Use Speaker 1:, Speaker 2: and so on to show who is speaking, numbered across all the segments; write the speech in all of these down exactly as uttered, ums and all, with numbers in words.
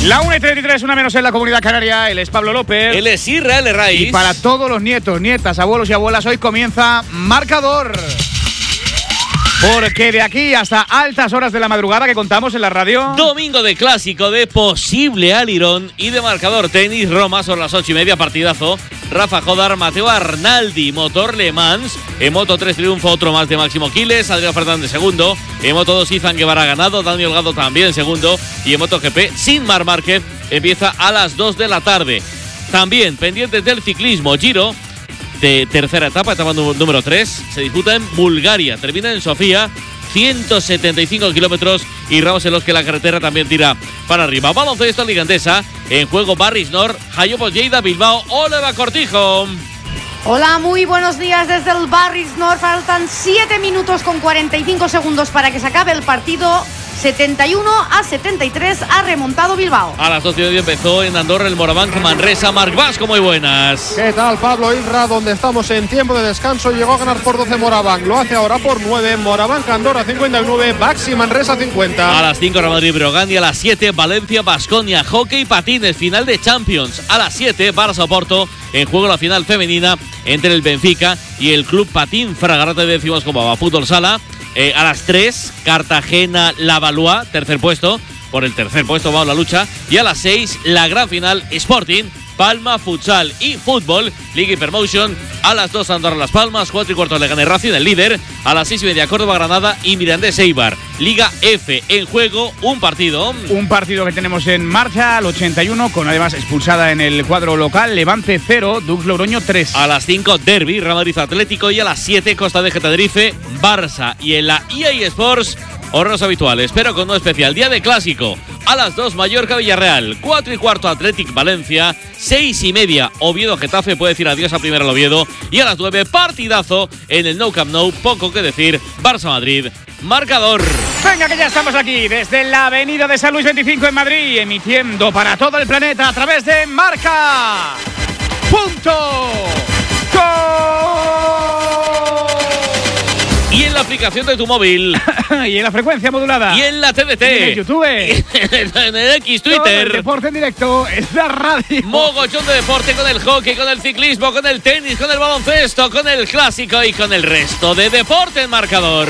Speaker 1: La una y treinta y tres, una menos en la Comunidad Canaria. Él es Pablo López.
Speaker 2: Él es Israel Raiz.
Speaker 1: Y para todos los nietos, nietas, abuelos y abuelas, hoy comienza Marcador. Porque de aquí hasta altas horas de la madrugada que contamos en la radio.
Speaker 2: Domingo de clásico, de posible alirón y de marcador tenis. Roma sobre las ocho y media, partidazo. Rafa Jodar, Mateo Arnaldi, motor Le Mans. En Moto tres triunfo, otro más de Máximo Quiles. Adrián Fernández segundo. En Moto dos Izan Guevara ganado. Dani Holgado también segundo. Y en MotoGP, sin Marc Márquez, empieza a las dos de la tarde. También pendientes del ciclismo, Giro de tercera etapa, etapa número tres, se disputa en Bulgaria, termina en Sofía, ciento setenta y cinco kilómetros, y ramos en los que la carretera también tira para arriba. Baloncesto Liga Endesa, en juego Barris Nord, Jayopos Lleida, Bilbao, Oleva Cortijo.
Speaker 3: Hola, muy buenos días desde el Barris Nord. Faltan siete minutos con cuarenta y cinco segundos para que se acabe el partido. setenta y uno a setenta y tres ha remontado Bilbao.
Speaker 2: A las doce y media empezó en Andorra el Morabanc Manresa. Marc Vasco, muy buenas.
Speaker 4: ¿Qué tal, Pablo? Isra, donde estamos en tiempo de descanso, llegó a ganar por doce Morabanc. Lo hace ahora por nueve. Morabanc Andorra cincuenta y nueve, Baxi Manresa cincuenta.
Speaker 2: A las cinco Real Madrid Breogán y a las siete Valencia Baskonia. Hockey y patines, final de Champions. A las siete Barça Oporto, en juego la final femenina entre el Benfica y el Club Patín Fragarate, decimos como va. Fútbol sala. Eh, a las tres, Cartagena Lavallois, tercer puesto. Por el tercer puesto va la lucha. Y a las seis, la gran final, Sporting Palma Futsal y Fútbol Liga Hypermotion. A las dos, Andorra Las Palmas. Cuatro y cuarto, Leganés Racing, el líder. A las seis y media, Córdoba Granada y Mirandés Eibar. Liga F, en juego un partido.
Speaker 1: Un partido que tenemos en marcha al ochenta y uno, con además expulsada en el cuadro local. Levante cero, Dux Logroño tres.
Speaker 2: A las cinco, Derby, Real Madrid Atlético. Y a las siete, Costa de Tenerife, Barça. Y en la E A Sports, horarios habituales, pero con uno especial. Día de clásico. A las dos, Mallorca Villarreal. Cuatro y cuarto, Athletic Valencia. Seis y media, Oviedo Getafe. Puede decir adiós a primera al Oviedo. Y a las nueve, partidazo en el Nou Camp Nou. Poco que decir. Barça Madrid. Marcador.
Speaker 1: Venga, que ya estamos aquí desde la avenida de San Luis veinticinco en Madrid, emitiendo para todo el planeta a través de Marca. Punto.
Speaker 2: Y en la aplicación de tu móvil.
Speaker 1: Y en la frecuencia modulada.
Speaker 2: Y en la T D T.
Speaker 1: Y en el YouTube.
Speaker 2: En el X, Twitter.
Speaker 1: Todo el deporte en directo en la radio.
Speaker 2: Mogollón de deporte con el hockey, con el ciclismo, con el tenis, con el baloncesto, con el clásico y con el resto de deporte en marcador.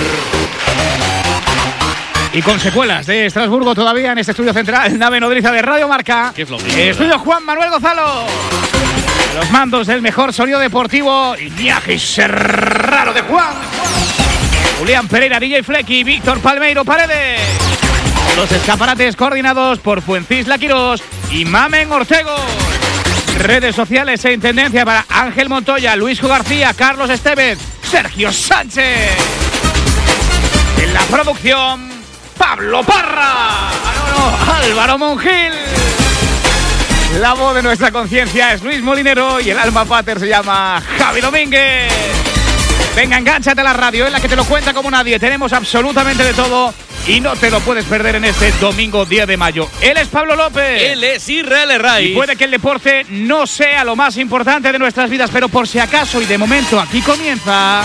Speaker 1: Y con secuelas de Estrasburgo todavía en este estudio central, nave nodriza de Radio Marca.
Speaker 2: Qué flojito.
Speaker 1: Estudio Juan Manuel Gonzalo. Los mandos del mejor sonido deportivo y viaje raro de Juan. Julián Pereira, D J Flecky, Víctor Palmeiro Paredes. Los escaparates coordinados por Fuencisla Quirós y Mamen Ortego. Redes sociales e intendencia para Ángel Montoya, Luisjo García, Carlos Estevez, Sergio Sánchez. En la producción, Pablo Parra. Ah, no, no, Álvaro Monjil. La voz de nuestra conciencia es Luis Molinero y el alma pater se llama Javi Domínguez. Venga, engánchate a la radio en la que te lo cuenta como nadie. Tenemos absolutamente de todo y no te lo puedes perder en este domingo diez de mayo. Él es Pablo López.
Speaker 2: Él es Israel Raiz.
Speaker 1: Y puede que el deporte no sea lo más importante de nuestras vidas, pero por si acaso y de momento aquí comienza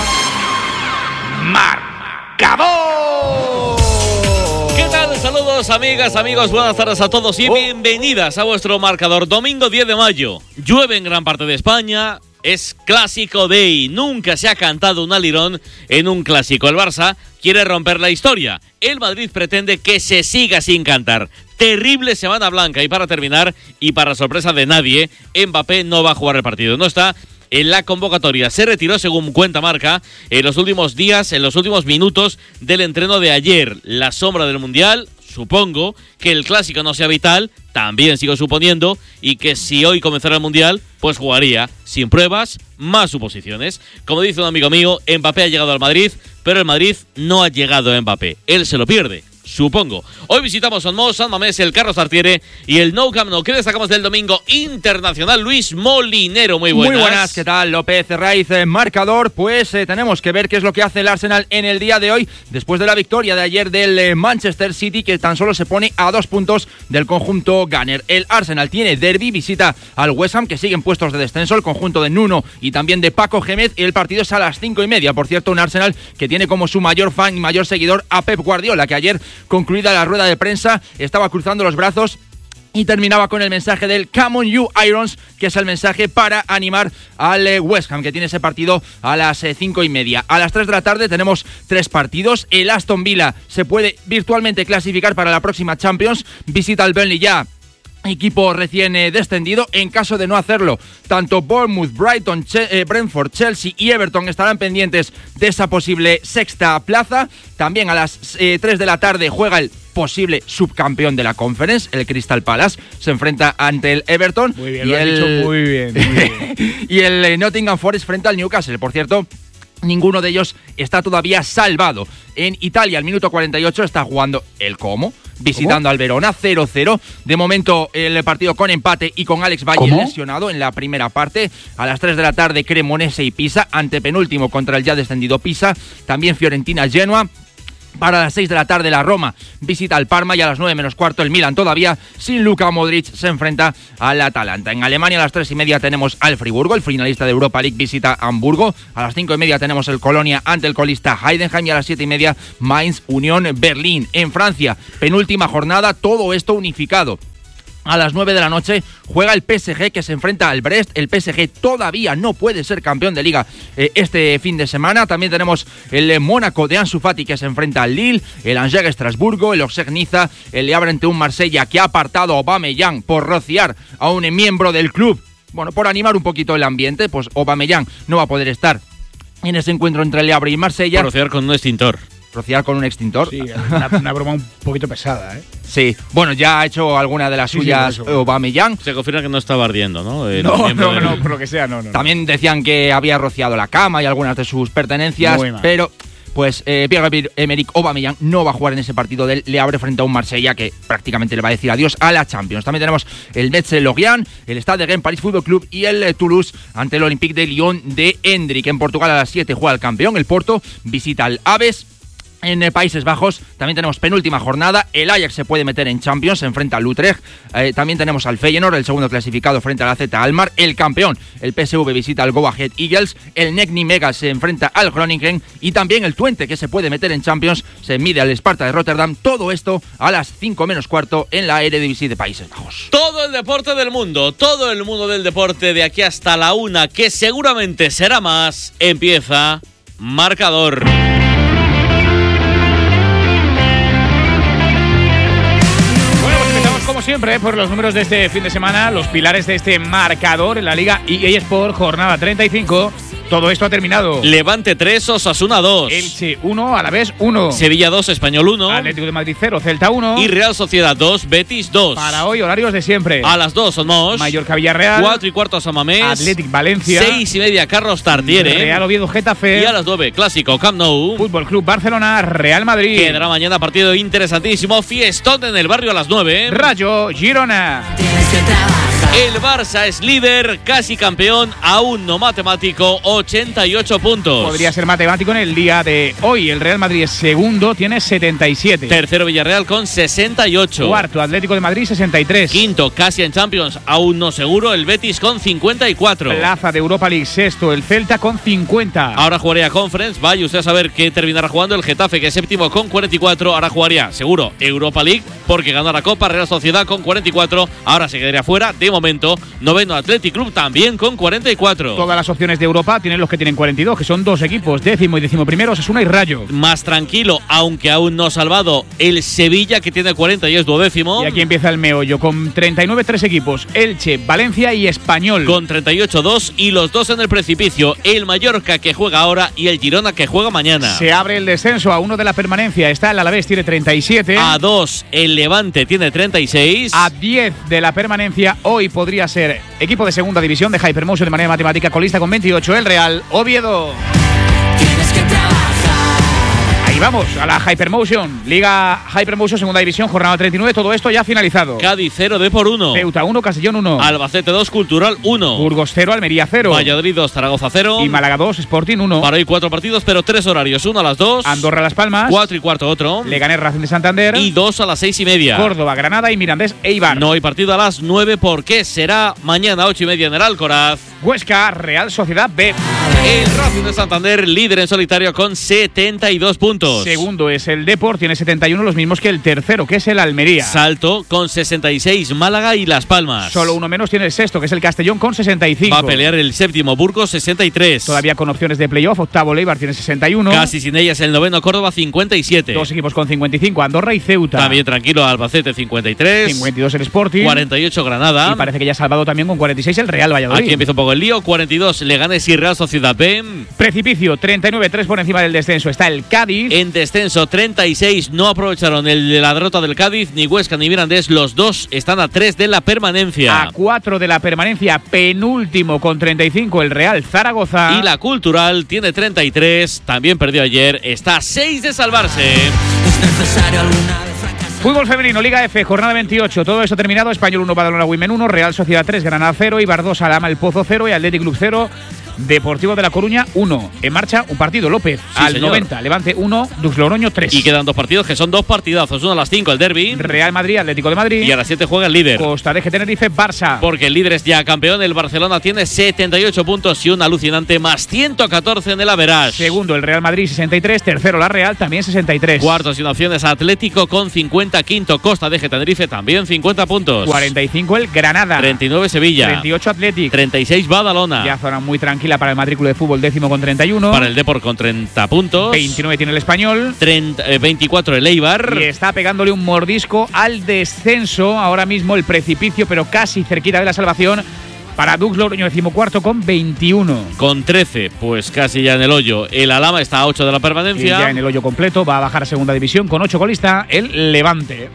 Speaker 1: Marcador.
Speaker 2: ¿Qué tal? Saludos, amigas, amigos, buenas tardes a todos y
Speaker 1: oh.
Speaker 2: bienvenidas a vuestro marcador. Domingo diez de mayo. Llueve en gran parte de España. Es Clásico Day. Nunca se ha cantado un alirón en un clásico. El Barça quiere romper la historia. El Madrid pretende que se siga sin cantar. Terrible semana blanca. Y para terminar, y para sorpresa de nadie, Mbappé no va a jugar el partido. No está en la convocatoria. Se retiró, según cuenta Marca, en los últimos días, en los últimos minutos del entreno de ayer. La sombra del Mundial. Supongo que el clásico no sea vital, también sigo suponiendo, y que si hoy comenzara el Mundial, pues jugaría sin pruebas, más suposiciones. Como dice un amigo mío, Mbappé ha llegado al Madrid, pero el Madrid no ha llegado a Mbappé. Él se lo pierde, supongo. Hoy visitamos Son Mos, San Mamés, el Carlos Tartiere y el Nou Camp Nou. ¿Qué destacamos del domingo internacional? Luis Molinero, muy buenas.
Speaker 5: Muy buenas, ¿qué tal? López Raiz, eh, marcador. Pues eh, tenemos que ver qué es lo que hace el Arsenal en el día de hoy, después de la victoria de ayer del eh, Manchester City, que tan solo se pone a dos puntos del conjunto Gunner. El Arsenal tiene derbi, visita al West Ham, que sigue en puestos de descenso, el conjunto de Nuno y también de Paco Gémez, y el partido es a las cinco y media. Por cierto, un Arsenal que tiene como su mayor fan y mayor seguidor a Pep Guardiola, que ayer, concluida la rueda de prensa, estaba cruzando los brazos Y terminaba con el mensaje del Come on you Irons, que es el mensaje para animar al eh, West Ham, que tiene ese partido a las eh, cinco y media. A las tres de la tarde tenemos tres partidos. El Aston Villa se puede virtualmente clasificar para la próxima Champions. Visita al Burnley ya, equipo recién eh, descendido. En caso de no hacerlo, tanto Bournemouth, Brighton, che- eh, Brentford, Chelsea y Everton estarán pendientes de esa posible sexta plaza. También a las eh, tres de la tarde juega el posible subcampeón de la Conference, el Crystal Palace, se enfrenta ante el Everton.
Speaker 1: Muy bien,
Speaker 5: y
Speaker 1: lo has
Speaker 5: el...
Speaker 1: dicho muy bien, muy bien.
Speaker 5: y el eh, Nottingham Forest frente al Newcastle. Por cierto, ninguno de ellos está todavía salvado. En Italia, al minuto cuarenta y ocho, está jugando el Como, visitando
Speaker 1: ¿Cómo?
Speaker 5: al Verona, cero cero. De momento, el partido con empate y con Alex Valle
Speaker 1: ¿Cómo?
Speaker 5: lesionado en la primera parte. A las tres de la tarde, Cremonese y Pisa, antepenúltimo contra el ya descendido Pisa. También Fiorentina-Genoa. Para las seis de la tarde la Roma visita al Parma y a las nueve menos cuarto el Milan, todavía sin Luka Modric, se enfrenta al Atalanta. En Alemania a las tres y media tenemos al Friburgo, el finalista de Europa League visita a Hamburgo. A las cinco y media tenemos el Colonia ante el colista Heidenheim y a las siete y media Mainz Unión Berlín. En Francia, penúltima jornada, todo esto unificado. A las nueve de la noche juega el P S G, que se enfrenta al Brest. El P S G todavía no puede ser campeón de Liga eh, este fin de semana. También tenemos el eh, Mónaco de Ansu Fati, que se enfrenta al Lille. El Angers Estrasburgo, el Auxerre Niza, el Le Havre ante un Marsella que ha apartado a Aubameyang por rociar a un eh, miembro del club. Bueno, por animar un poquito el ambiente, pues Aubameyang no va a poder estar en ese encuentro entre Le Havre y Marsella.
Speaker 2: Por rociar con un extintor.
Speaker 5: Rociar con un extintor.
Speaker 1: Sí, una, una broma un poquito pesada, ¿eh?
Speaker 5: Sí, bueno, ya ha hecho alguna de las
Speaker 1: Sí, sí,
Speaker 5: suyas
Speaker 1: por eso.
Speaker 5: Aubameyang.
Speaker 2: Se confirma que no estaba ardiendo, ¿no? El
Speaker 1: No,
Speaker 2: miembro
Speaker 1: no,
Speaker 2: del-
Speaker 1: no, por lo que sea, no, no.
Speaker 5: También decían que había rociado la cama y algunas de sus pertenencias,
Speaker 1: Muy mal.
Speaker 5: pero pues eh, Pierre-Emerick Aubameyang no va a jugar en ese partido del Le Havre frente a un Marsella que prácticamente le va a decir adiós a la Champions. También tenemos el Metz Lorient, el Stade de Rennes París Fútbol Club y el eh, Toulouse ante el Olympique de Lyon de Hendrik. En Portugal a las siete juega el campeón, el Porto visita al Aves. En eh, Países Bajos también tenemos penúltima jornada. El Ajax se puede meter en Champions, se enfrenta al Utrecht. Eh, también tenemos al Feyenoord, el segundo clasificado frente a la Z Almar. El campeón, el P S V, visita al Go Ahead Eagles. El Negni Mega se enfrenta al Groningen. Y también el Twente, que se puede meter en Champions, se mide al Sparta de Rotterdam. Todo esto a las cinco menos cuarto en la Eredivisie de Países Bajos.
Speaker 2: Todo el deporte del mundo, todo el mundo del deporte de aquí hasta la una, que seguramente será más, empieza Marcador.
Speaker 1: Bueno, pues empezamos como siempre ¿eh? por los números de este fin de semana, los pilares de este marcador en la Liga E A Sport, jornada treinta y cinco. Todo esto ha terminado.
Speaker 2: Levante tres, Osasuna dos.
Speaker 1: Elche uno, Alavés uno.
Speaker 2: Sevilla dos, Español uno.
Speaker 1: Atlético de Madrid cero, Celta uno.
Speaker 2: Y Real Sociedad dos, Betis dos.
Speaker 1: Para hoy, horarios de siempre.
Speaker 2: A las dos Somos.
Speaker 1: Mallorca Villarreal.
Speaker 2: Cuatro y cuarto Samamés.
Speaker 1: Athletic Valencia.
Speaker 2: Seis y media Carlos Tartiere.
Speaker 1: Real Oviedo Getafe.
Speaker 2: Y a las nueve Clásico Camp Nou.
Speaker 1: Fútbol Club Barcelona, Real Madrid.
Speaker 2: Quedará mañana partido interesantísimo. Fiestón en el barrio a las nueve.
Speaker 1: Rayo Girona.
Speaker 2: El Barça es líder, casi campeón, aún no matemático, ochenta y ocho puntos.
Speaker 1: Podría ser matemático en el día de hoy. El Real Madrid es segundo, tiene setenta y siete.
Speaker 2: Tercero Villarreal con sesenta y ocho.
Speaker 1: Cuarto Atlético de Madrid, sesenta y tres.
Speaker 2: Quinto, casi en Champions, aún no seguro, el Betis con cincuenta y cuatro.
Speaker 1: Plaza de Europa League, sexto el Celta con cincuenta.
Speaker 2: Ahora jugaría Conference, vaya usted a saber qué terminará jugando el Getafe, que es séptimo con cuarenta y cuatro. Ahora jugaría, seguro, Europa League, porque ganó la Copa. Real Sociedad con cuarenta y cuatro. Ahora se quedaría fuera, de momento. Noveno Athletic Club también con cuarenta y cuatro.
Speaker 1: Todas las opciones de Europa tienen los que tienen cuarenta y dos, que son dos equipos, décimo y décimo primero, Osasuna y Rayo.
Speaker 2: Más tranquilo, aunque aún no salvado, el Sevilla, que tiene cuarenta y es duodécimo.
Speaker 1: Y aquí empieza el meollo, con treinta y nueve tres equipos, Elche, Valencia y Español.
Speaker 2: Con treinta y ocho dos y los dos en el precipicio, el Mallorca que juega ahora y el Girona que juega mañana.
Speaker 1: Se abre el descenso a uno de la permanencia, está el Alavés, tiene treinta y siete.
Speaker 2: A dos el Levante tiene treinta y seis.
Speaker 1: A diez de la permanencia, hoy podría ser equipo de segunda división de Hypermotion de manera matemática, colista con veintiocho, el Real Oviedo. Ahí vamos, a la Hypermotion, Liga Hypermotion, segunda división, jornada treinta y nueve, todo esto ya finalizado.
Speaker 2: Cádiz cero, D por uno.
Speaker 1: Ceuta uno, Castellón uno.
Speaker 2: Albacete dos, Cultural uno.
Speaker 1: Burgos cero, Almería cero.
Speaker 2: Valladolid dos, Zaragoza cero.
Speaker 1: Y Málaga dos, Sporting uno.
Speaker 2: Para hoy cuatro partidos, pero tres horarios. Uno a las dos.
Speaker 1: Andorra Las Palmas.
Speaker 2: Cuatro y cuarto otro.
Speaker 1: Leganés Racing de Santander.
Speaker 2: Y dos a las seis y media.
Speaker 1: Córdoba, Granada y Mirandés Eibar.
Speaker 2: No hay partido a las nueve porque será mañana ocho y media en el Alcoraz.
Speaker 1: Huesca, Real Sociedad B.
Speaker 2: El Racing de Santander, líder en solitario con setenta y dos puntos. puntos.
Speaker 1: Segundo es el Depor, tiene setenta y uno, los mismos que el tercero, que es el Almería.
Speaker 2: Salto con sesenta y seis Málaga y Las Palmas.
Speaker 1: Solo uno menos tiene el sexto, que es el Castellón, con sesenta y cinco.
Speaker 2: Va a pelear el séptimo Burgos, sesenta y tres.
Speaker 1: Todavía con opciones de playoff. Octavo Leibar tiene sesenta y uno.
Speaker 2: Casi sin ellas el noveno Córdoba, cincuenta y siete.
Speaker 1: Dos equipos con cincuenta y cinco, Andorra y Ceuta.
Speaker 2: También tranquilo Albacete, cincuenta y tres.
Speaker 1: cincuenta y dos el Sporting.
Speaker 2: cuarenta y ocho Granada.
Speaker 1: Y parece que ya ha salvado también con cuarenta y seis el Real Valladolid.
Speaker 2: Aquí empieza un poco el lío. cuarenta y dos Leganés y Real Sociedad B.
Speaker 1: Precipicio, treinta y nueve, tres por encima del descenso está el Cádiz.
Speaker 2: En descenso, treinta y seis. No aprovecharon el, la derrota del Cádiz, ni Huesca ni Mirandés. Los dos están a tres de la permanencia.
Speaker 1: A cuatro de la permanencia, penúltimo con treinta y cinco el Real Zaragoza.
Speaker 2: Y la Cultural tiene treinta y tres. También perdió ayer. Está a seis de salvarse.
Speaker 6: Es necesario alguna vez fracasar.
Speaker 1: Fútbol femenino, Liga F, jornada veintiocho. Todo eso terminado. Español uno, Badalona Women uno, Real Sociedad tres, Granada cero, Eibar dos, Alhama El Pozo cero y Athletic Club cero. Deportivo de La Coruña uno. En marcha un partido, López,
Speaker 2: Sí,
Speaker 1: al
Speaker 2: señor.
Speaker 1: noventa. Levante uno, Dux Logroño tres.
Speaker 2: Y quedan dos partidos que son dos partidazos. Uno a las cinco el derbi.
Speaker 1: Real Madrid, Atlético de Madrid.
Speaker 2: Y a las siete juega el líder.
Speaker 1: Costa de Tenerife, Barça.
Speaker 2: Porque el líder es ya campeón. El Barcelona tiene setenta y ocho puntos y un alucinante más ciento catorce en el average.
Speaker 1: Segundo, el Real Madrid, sesenta y tres. Tercero, la Real, también sesenta y tres.
Speaker 2: Cuarto sin opciones Atlético con cincuenta. Quinto Costa de Tenerife también cincuenta puntos.
Speaker 1: cuarenta y cinco el Granada.
Speaker 2: treinta y nueve Sevilla.
Speaker 1: treinta y ocho Atlético.
Speaker 2: treinta y seis Badalona.
Speaker 1: Ya zona muy tranquila para el matrículo de fútbol, décimo con treinta y uno.
Speaker 2: Para el Depor con treinta puntos.
Speaker 1: veintinueve tiene el Español.
Speaker 2: treinta, eh, veinticuatro el Eibar.
Speaker 1: Y está pegándole un mordisco al descenso. Ahora mismo el precipicio, pero casi cerquita de la salvación. Para Dux Logroño, decimocuarto con veintiuno.
Speaker 2: Con trece, pues casi ya en el hoyo. El Alhama está a ocho de la
Speaker 1: Y
Speaker 2: permanencia.
Speaker 1: ya en el hoyo completo va a bajar a segunda división con ocho colista el Levante.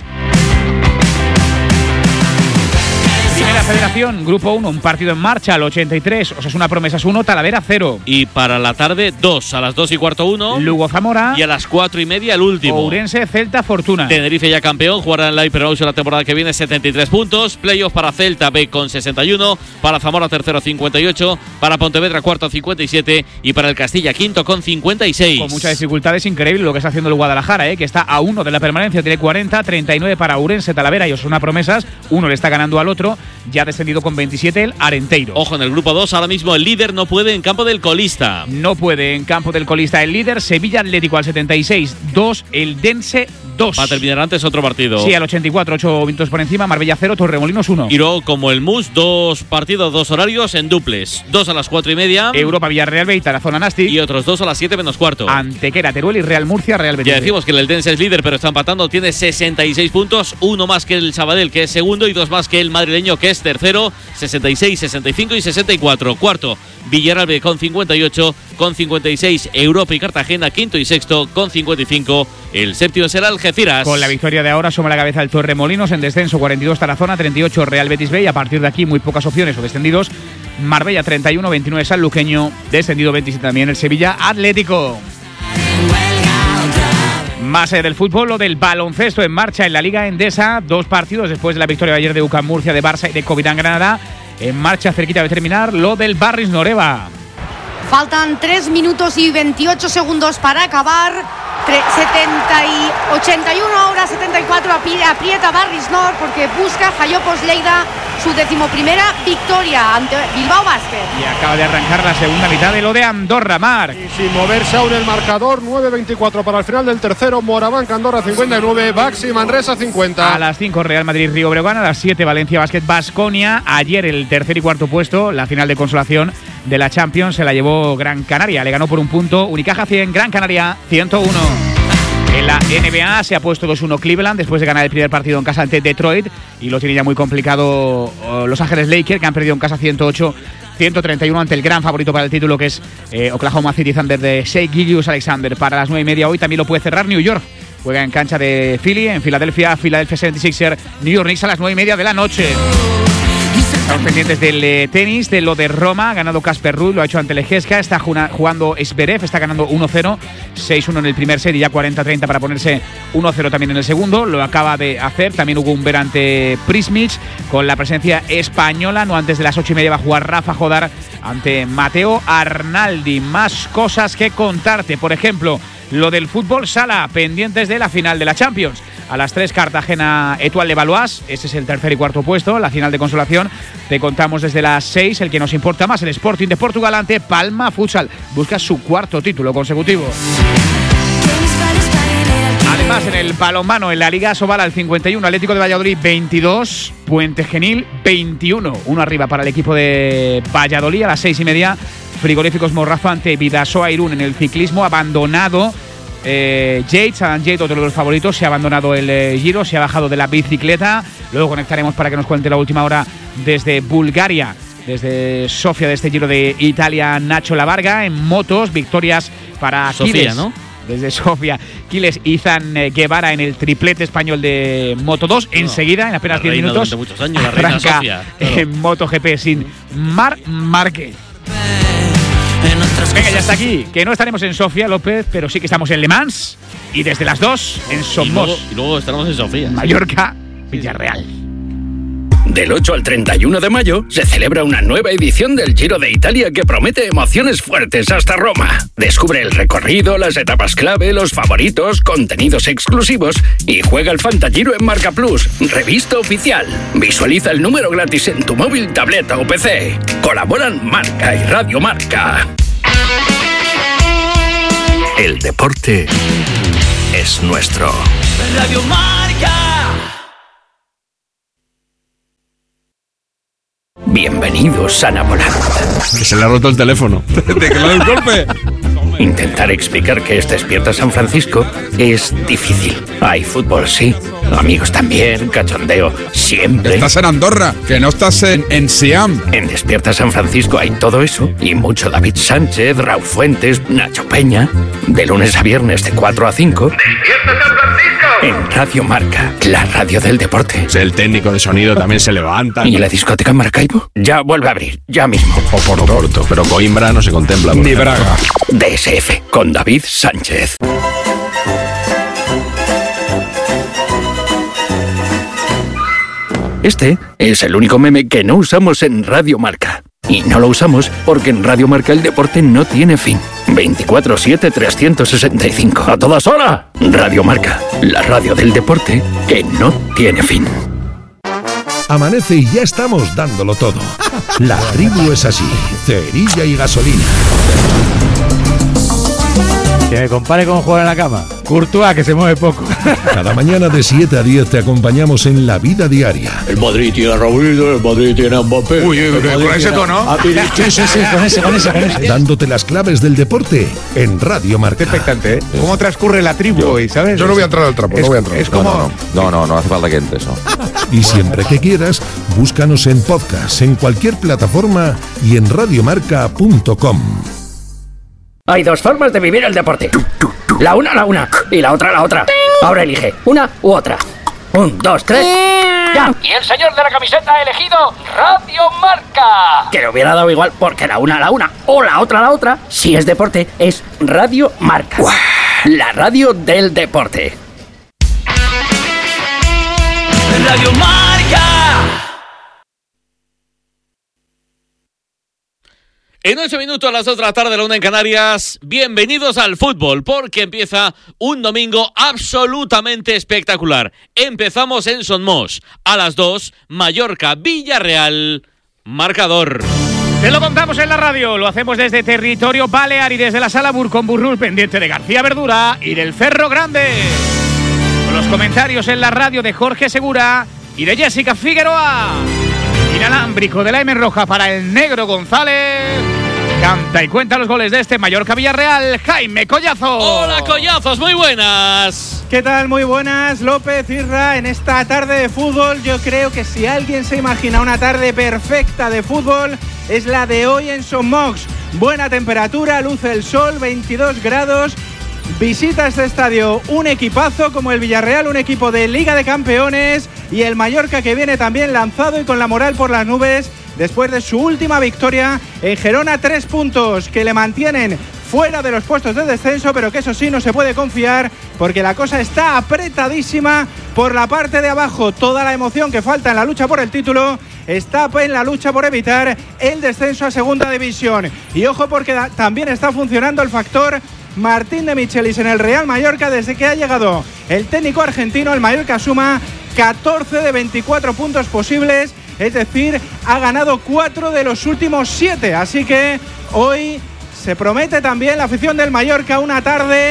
Speaker 1: Primera Federación, Grupo uno, un partido en marcha al ochenta y tres. Osasuna Promesas uno, Talavera cero.
Speaker 2: Y para la tarde, dos. A las dos y cuarto, uno.
Speaker 1: Lugo Zamora.
Speaker 2: Y a las cuatro y media, el último.
Speaker 1: Ourense Celta Fortuna.
Speaker 2: Tenerife ya campeón, jugará en la Hyperhouse la temporada que viene, setenta y tres puntos. Playoff para Celta B con sesenta y uno. Para Zamora tercero, cincuenta y ocho. Para Pontevedra cuarto, cincuenta y siete. Y para el Castilla quinto con cincuenta y seis.
Speaker 1: Con mucha dificultad, es increíble lo que está haciendo el Guadalajara, ¿eh? Que está a uno de la permanencia, tiene cuarenta, treinta y nueve para Ourense, Talavera y Osasuna Promesas. Uno le está ganando al otro, ya ha descendido con veintisiete el Arenteiro.
Speaker 2: Ojo, en el grupo dos, ahora mismo el líder no puede en campo del colista.
Speaker 1: No puede en campo del colista el líder, Sevilla Atlético al setenta y seis, dos, el Dense dos.
Speaker 2: Va a terminar antes otro partido.
Speaker 1: Sí, al ochenta y cuatro, ocho minutos por encima, Marbella cero, Torremolinos uno.
Speaker 2: Y luego, como el Mus, dos partidos, dos horarios en duples. Dos a las cuatro y media.
Speaker 1: Europa Villarreal Beita, la zona Nasti.
Speaker 2: Y otros dos a las siete menos cuarto.
Speaker 1: Antequera, Teruel y Real Murcia, Real Betis.
Speaker 2: Ya decimos que el Eldense es líder, pero está empatando. Tiene sesenta y seis puntos, uno más que el Sabadell, que es segundo, y dos más que el madrileño, que es tercero. sesenta y seis, sesenta y cinco y sesenta y cuatro. Cuarto, Villarreal B con cincuenta y ocho, con cincuenta y seis Europa y Cartagena. Quinto y sexto con cincuenta y cinco. El séptimo será Algeciras.
Speaker 1: Con la victoria de ahora asoma la cabeza el Torremolinos en descenso, cuarenta y dos Tarazona, treinta y ocho Real Betis B, y a partir de aquí muy pocas opciones o descendidos. Marbella treinta y uno, veintinueve Sanluqueño, descendido veintisiete también el Sevilla Atlético. Más allá del fútbol, lo del baloncesto en marcha en la Liga Endesa. Dos partidos después de la victoria de ayer de U C A M Murcia, de Barça y de Covirán Granada. En marcha, cerquita de terminar, lo del Barris Noreva.
Speaker 3: Faltan tres minutos y veintiocho segundos para acabar. setenta y ochenta y uno ahora, setenta y cuatro aprieta Barris Nor porque busca Jayopos Lleida su decimoprimera victoria ante Bilbao Basket.
Speaker 1: Y acaba de arrancar la segunda mitad de lo de Andorra, Marc.
Speaker 4: Y sin moverse aún el marcador, nueve veinticuatro para el final del tercero. Moraván Andorra cincuenta y nueve, Baxi Manresa cincuenta.
Speaker 1: A las cinco Real Madrid Río Breogán, a las siete Valencia Basket Baskonia. Ayer el tercer y cuarto puesto, la final de consolación de la Champions, se la llevó Gran Canaria. Le ganó por un punto Unicaja cien, Gran Canaria ciento uno. En la N B A se ha puesto dos uno Cleveland después de ganar el primer partido en casa ante Detroit, y lo tiene ya muy complicado uh, Los Ángeles Lakers, que han perdido en casa ciento ocho ciento treinta y uno ante el gran favorito para el título, que es eh, Oklahoma City Thunder de Shai Gilgeous-Alexander. Para las nueve y media hoy también lo puede cerrar New York. Juega en cancha de Philly, en Filadelfia, Philadelphia setenta y seis ers, New York Knicks a las nueve y media de la noche. Estamos pendientes del eh, tenis, de lo de Roma. Ha ganado Casper Ruud, lo ha hecho ante Lejeska. Está jugando Zverev, está ganando uno cero, seis uno en el primer set y ya cuarenta treinta para ponerse uno cero también en el segundo. Lo acaba de hacer. También hubo un ver ante Prismic con la presencia española. No antes de las ocho y media va a jugar Rafa Jodar ante Mateo Arnaldi. Más cosas que contarte. Por ejemplo, lo del fútbol sala, pendientes de la final de la Champions. A las tres, Cartagena Etoile de Valois, ese es el tercer y cuarto puesto, la final de consolación. Te contamos desde las seis, el que nos importa más, el Sporting de Portugal ante Palma Futsal. Busca su cuarto título consecutivo.
Speaker 6: Games, but it's
Speaker 1: Además, en el balonmano, en la Liga Sobal, al cincuenta y uno, Atlético de Valladolid veintidós, Puente Genil veintiuno. Uno arriba para el equipo de Valladolid. A las seis y media, Frigoríficos Morrazo ante Vidasoa Irún. En el ciclismo, abandonado eh, Yates, Adam Yates, otro de los favoritos. Se ha abandonado el eh, Giro, se ha bajado de la bicicleta. Luego conectaremos para que nos cuente la última hora desde Bulgaria, desde Sofía, de este Giro de Italia, Nacho Lavarga. En motos, victorias para
Speaker 2: Sofía,
Speaker 1: Quiles,
Speaker 2: ¿no?
Speaker 1: Desde Sofía, Quiles y Izan Guevara en el triplete español de Moto dos. No, enseguida, en apenas diez minutos,
Speaker 2: durante muchos años, la reina Sofía, claro.
Speaker 1: En MotoGP sin Marc Márquez. Venga, ya está aquí, que no estaremos en Sofía, López, pero sí que estamos en Le Mans y desde las dos en Somos.
Speaker 2: Y luego, y luego estaremos en Sofía.
Speaker 1: Mallorca, Villarreal.
Speaker 7: Del ocho al treinta y uno de mayo se celebra una nueva edición del Giro de Italia que promete emociones fuertes hasta Roma. Descubre el recorrido, las etapas clave, los favoritos, contenidos exclusivos y juega el Fantagiro en Marca Plus, revista oficial. Visualiza el número gratis en tu móvil, tableta o P C. Colaboran Marca y Radio Marca. El deporte es nuestro.
Speaker 6: Radio Marca.
Speaker 7: Bienvenidos a Napoland.
Speaker 8: Que se le ha roto el teléfono. ¿De que le da un golpe?
Speaker 7: Intentar explicar que es Despierta San Francisco es difícil. Hay fútbol, sí. Amigos también, cachondeo, siempre.
Speaker 8: Estás en Andorra, que no estás en, en Siam.
Speaker 7: En Despierta San Francisco hay todo eso y mucho David Sánchez, Raúl Fuentes, Nacho Peña. De lunes a viernes de cuatro a cinco. ¡Despierta San Francisco! En Radio Marca, la radio del deporte.
Speaker 8: El técnico de sonido también se levanta.
Speaker 7: ¿Y la discoteca Maracaibo? Ya vuelve a abrir, ya mismo.
Speaker 8: O por Porto, pero Coimbra no se contempla.
Speaker 7: Ni Braga. D S F, con David Sánchez. Este es el único meme que no usamos en Radio Marca. Y no lo usamos porque en Radio Marca el deporte no tiene fin. veinticuatro siete trescientos sesenta y cinco. ¡A todas horas! Radio Marca, la radio del deporte que no tiene fin.
Speaker 9: Amanece y ya estamos dándolo todo. La tribu es así, cerilla y gasolina.
Speaker 10: Que me compare con jugar en la cama. Courtois, que se mueve poco.
Speaker 9: Cada mañana de siete a diez te acompañamos en la vida diaria.
Speaker 11: El Madrid tiene a Raúl, el Madrid tiene a Mbappé.
Speaker 1: Uy, uy, uy, con ese tono.
Speaker 10: A... Sí, sí, sí, con ese, con ese, con ese.
Speaker 9: Dándote las claves del deporte en Radio Marca.
Speaker 10: Expectante, ¿eh? ¿Cómo transcurre la tribu
Speaker 8: yo,
Speaker 10: hoy, sabes?
Speaker 8: Yo no voy a entrar al trapo,
Speaker 10: es,
Speaker 8: no voy a entrar.
Speaker 10: Es como...
Speaker 8: No, no, no, no, no hace falta que entres, no.
Speaker 9: Y siempre que quieras, búscanos en podcast, en cualquier plataforma y en radiomarca punto com.
Speaker 7: Hay dos formas de vivir el deporte. La una, la una. Y la otra, la otra. Ahora elige una u otra. Un, dos, tres. ¡Ya!
Speaker 12: Y el señor de la camiseta ha elegido Radio Marca.
Speaker 7: Que le hubiera dado igual porque la una, la una. O la otra, la otra. Si es deporte, es Radio Marca. ¡Uah! La radio del deporte.
Speaker 6: Radio Marca.
Speaker 2: En ocho minutos a las dos de la tarde, la una en Canarias. Bienvenidos al fútbol, porque empieza un domingo absolutamente espectacular. Empezamos en Son Mos. A las dos, Mallorca, Villarreal, marcador.
Speaker 1: Te lo contamos en la radio, lo hacemos desde territorio balear y desde la sala Burcon Burrul, pendiente de García Verdura y del Ferro Grande. Con los comentarios en la radio de Jorge Segura y de Jessica Figueroa. Inalámbrico de la M Roja para el Negro González. Canta y cuenta los goles de este Mallorca Villarreal, Jaime Collazo.
Speaker 2: Hola, Collazos, muy buenas.
Speaker 13: ¿Qué tal? Muy buenas, López, Irra. En esta tarde de fútbol, yo creo que si alguien se imagina una tarde perfecta de fútbol, es la de hoy en Son Mox. Buena temperatura, luce el sol, veintidós grados. Visita este estadio un equipazo como el Villarreal, un equipo de Liga de Campeones, y el Mallorca, que viene también lanzado y con la moral por las nubes después de su última victoria en Gerona. Tres puntos que le mantienen fuera de los puestos de descenso, pero que eso sí no se puede confiar porque la cosa está apretadísima por la parte de abajo. Toda la emoción que falta en la lucha por el título está en la lucha por evitar el descenso a segunda división. Y ojo, porque también está funcionando el factor Martín de Michelis en el Real Mallorca. Desde que ha llegado el técnico argentino, el Mallorca suma catorce de veinticuatro puntos posibles, es decir, ha ganado cuatro de los últimos siete. Así que hoy se promete también la afición del Mallorca una tarde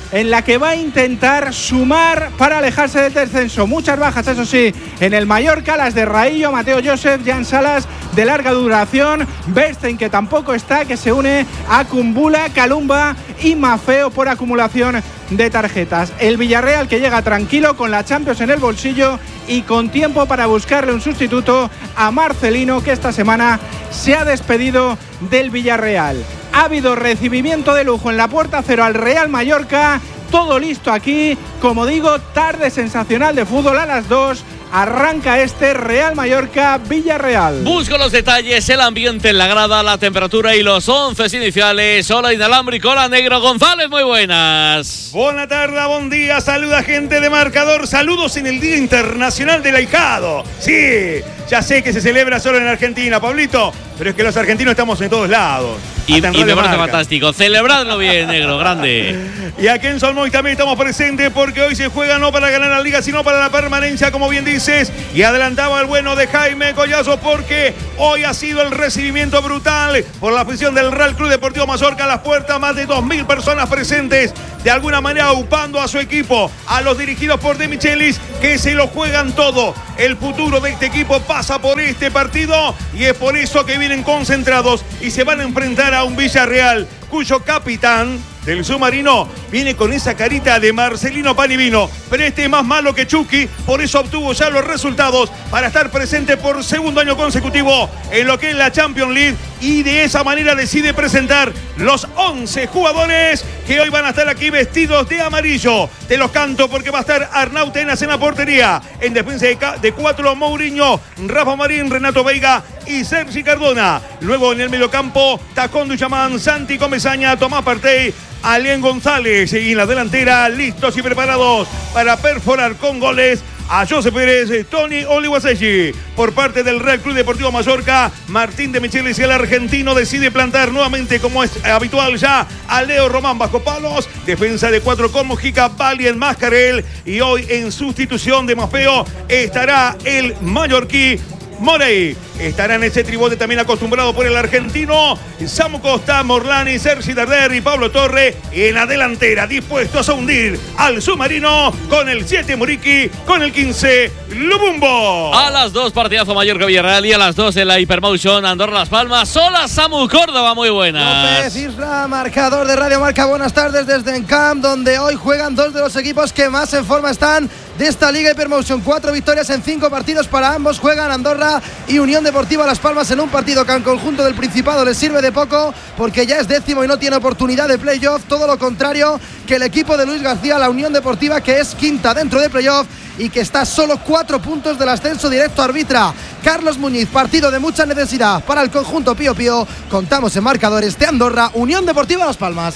Speaker 13: en la que va a intentar sumar para alejarse del descenso. Muchas bajas, eso sí, en el Mallorca, las de Raillo, Mateo Joseph, Jan Salas de larga duración, Bernstein que tampoco está, que se une a Kumbula, Kalumba y Mafeo por acumulación de tarjetas. El Villarreal que llega tranquilo con la Champions en el bolsillo y con tiempo para buscarle un sustituto a Marcelino, que esta semana se ha despedido del Villarreal. Ha habido recibimiento de lujo en la Puerta Cero al Real Mallorca. Todo listo aquí. Como digo, tarde sensacional de fútbol a las dos. Arranca este Real Mallorca-Villarreal.
Speaker 2: Busco los detalles, el ambiente en la grada, la temperatura y los once iniciales. Hola inalámbrico, hola Negro González, muy buenas.
Speaker 14: Buena tarde, buen día, saluda gente de Marcador. Saludos en el Día Internacional del Ahijado. Sí, ya sé que se celebra solo en Argentina, Pablito, pero es que los argentinos estamos en todos lados.
Speaker 2: Y, y me parece fantástico. Celebradlo bien, Negro, grande.
Speaker 14: Y aquí en Solmoy también estamos presentes porque hoy se juega no para ganar la liga, sino para la permanencia, como bien dices. Y adelantaba el bueno de Jaime Collazo porque hoy ha sido el recibimiento brutal por la afición del Real Club Deportivo Mallorca a las puertas. Más de dos mil personas presentes, de alguna manera upando a su equipo, a los dirigidos por De Michelis, que se lo juegan todo. El futuro de este equipo pasa por este partido y es por eso que vienen concentrados y se van a enfrentar a un Villarreal cuyo capitán del submarino viene con esa carita de Marcelino Panivino, pero este es más malo que Chucky, por eso obtuvo ya los resultados para estar presente por segundo año consecutivo en lo que es la Champions League, y de esa manera decide presentar los once jugadores que hoy van a estar aquí vestidos de amarillo. Te los canto porque va a estar Arnau Tenas en la portería, en defensa de, de cuatro Mourinho, Rafa Marín, Renato Veiga y Sergi Cardona. Luego en el mediocampo, Tacón Duchamán, Santi Comesaña, Tomás Partey, Alien González, y en la delantera listos y preparados para perforar con goles a José Pérez, Tony Olivasechi. Por parte del Real Club Deportivo Mallorca, Martín de Michelis y el argentino decide plantar nuevamente, como es habitual ya, a Leo Román bajo palos. Defensa de cuatro con Mojica, Valien, Mascarel, y hoy en sustitución de Mafeo estará el mallorquí Morey. Estará en ese tribote también acostumbrado por el argentino Samu Costa, Morlani, Sergi Darder y Pablo Torre en la delantera, dispuestos a hundir al submarino con el siete Muriqui, con el quince Lubumbo.
Speaker 2: A las dos partidazo Mallorca Villarreal y a las dos en la Hypermotion Andorra Las Palmas. Sola Samu Córdoba, muy buenas.
Speaker 15: López Isla, marcador de Radio Marca. Buenas tardes desde Encamp, donde hoy juegan dos de los equipos que más en forma están de esta Liga Hypermotion. Cuatro victorias en cinco partidos para ambos. Juegan Andorra y Unión Deportiva Las Palmas en un partido que al conjunto del Principado les sirve de poco porque ya es décimo y no tiene oportunidad de playoff. Todo lo contrario que el equipo de Luis García, la Unión Deportiva, que es quinta dentro de playoff y que está a solo cuatro puntos del ascenso directo. Arbitra Carlos Muñiz. Partido de mucha necesidad para el conjunto Pío Pío. Contamos en marcadores de Andorra, Unión Deportiva Las Palmas.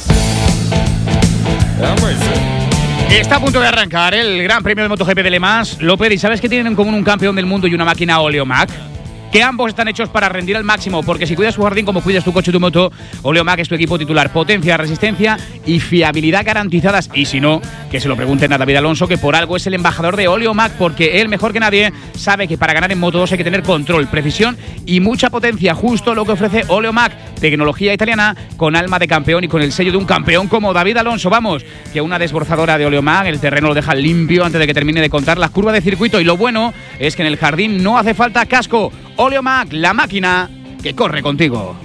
Speaker 1: Está a punto de arrancar el Gran Premio de MotoGP de Le Mans. López, ¿y sabes que tienen en común un campeón del mundo y una máquina Oleomac? Que ambos están hechos para rendir al máximo, porque si cuidas tu jardín como cuidas tu coche o tu moto, Oleomac es tu equipo titular. Potencia, resistencia y fiabilidad garantizadas. Y si no, que se lo pregunten a David Alonso, que por algo es el embajador de Oleomac, porque él, mejor que nadie, sabe que para ganar en Moto dos hay que tener control, precisión y mucha potencia. Justo lo que ofrece Oleomac, tecnología italiana con alma de campeón y con el sello de un campeón como David Alonso. Vamos, que una desbrozadora de Oleomac, el terreno lo deja limpio antes de que termine de contar las curvas de circuito. Y lo bueno es que en el jardín no hace falta casco. Oleomac, la máquina que corre contigo.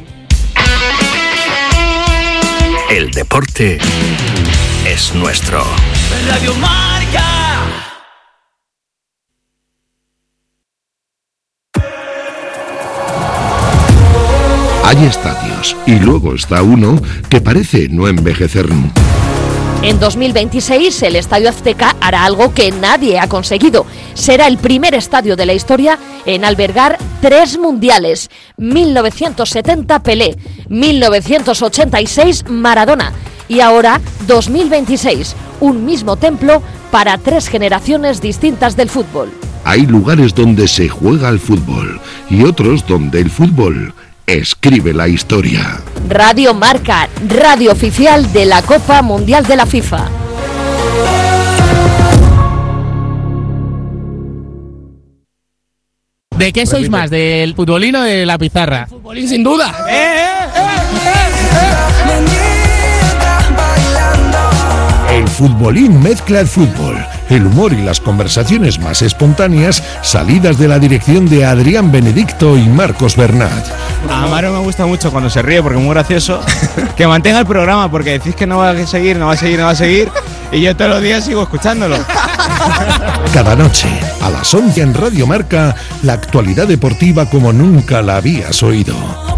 Speaker 7: El deporte es nuestro.
Speaker 6: Radio Marca.
Speaker 9: Hay estadios y luego está uno que parece no envejecer nunca.
Speaker 16: En dos mil veintiséis, el Estadio Azteca hará algo que nadie ha conseguido. Será el primer estadio de la historia en albergar tres mundiales. mil novecientos setenta Pelé, mil novecientos ochenta y seis Maradona y ahora dos mil veintiséis, un mismo templo para tres generaciones distintas del fútbol.
Speaker 9: Hay lugares donde se juega al fútbol y otros donde el fútbol escribe la historia.
Speaker 16: Radio Marca, radio oficial de la Copa Mundial de la FIFA.
Speaker 17: ¿De qué sois más? ¿Del futbolín o de la pizarra?
Speaker 18: Futbolín sin duda.
Speaker 17: ¡Eh, eh, eh, eh, eh!
Speaker 9: El futbolín mezcla el fútbol, el humor y las conversaciones más espontáneas salidas de la dirección de Adrián Benedicto y Marcos Bernat.
Speaker 18: A Amaro me gusta mucho cuando se ríe porque es muy gracioso. Que mantenga el programa porque decís que no va a seguir, no va a seguir, no va a seguir. Y yo todos los días sigo escuchándolo.
Speaker 9: Cada noche, a las once en Radio Marca, la actualidad deportiva como nunca la habías oído.